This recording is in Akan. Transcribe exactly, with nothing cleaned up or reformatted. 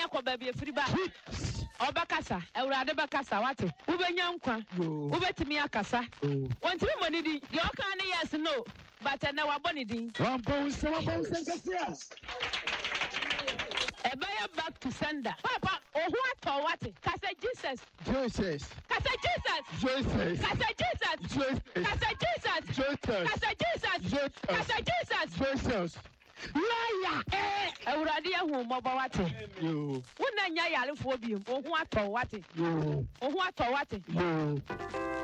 akọ baby free ba. Obakasa, Ewurade bakasa wate. Ubenya nkwa. Ubetimi akasa. Wontimi monidi. Di oka ne yes no. But na waboni din. One pound, seven pound, yes. Ebaya back to sender. Papa, ohu ato wate. Kasa Jesus. Jesus. Kasa Jesus. Jesus. Kasa Jesus. Jesus. Kasa Jesus. Jesus. Kasa Jesus. Jesus. Kasa Jesus. Jesus. Liar. Eh, Ewurade ahu mobo wate. Yo. Wona nya yarefo bi. Ohu ato wate. Yo. Ohu ato wate. Yo.